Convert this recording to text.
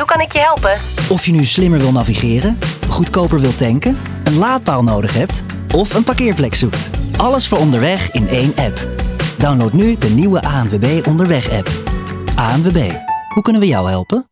hoe kan ik je helpen? Of je nu slimmer wil navigeren, goedkoper wilt tanken, een laadpaal nodig hebt of een parkeerplek zoekt. Alles voor onderweg in één app. Download nu de nieuwe ANWB Onderweg-app. ANWB, hoe kunnen we jou helpen?